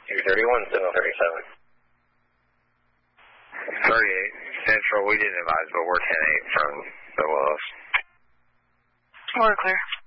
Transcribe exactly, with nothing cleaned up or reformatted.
two thirty-one, signal thirty-seven. thirty-eight, Central, we didn't advise, but we're ten eight from the Willows. We're clear.